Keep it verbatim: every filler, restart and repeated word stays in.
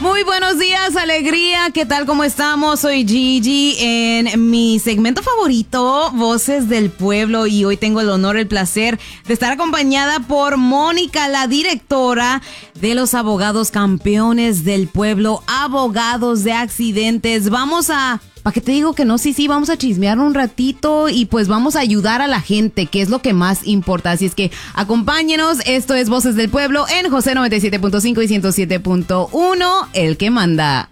Muy buenos días, alegría. ¿Qué tal? ¿Cómo estamos? Soy Gigi en mi segmento favorito, Voces del Pueblo, y hoy tengo el honor, el placer de estar acompañada por Mónica, la directora de los Abogados Campeones del Pueblo, abogados de accidentes. Vamos a... ¿Para qué te digo que no? Sí, sí, vamos a chismear un ratito y pues vamos a ayudar a la gente, que es lo que más importa. Así es que acompáñenos. Esto es Voces del Pueblo en José noventa y siete punto cinco y ciento siete punto uno, el que manda.